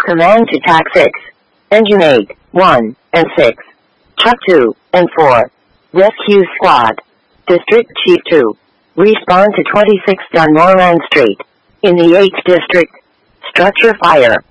Command to TAC 6. Engine 8, 1, and 6. Truck 2, and 4. Rescue Squad. District Chief 2. Respond to 26 Dunmoran Street. In the 8th District. Structure fire.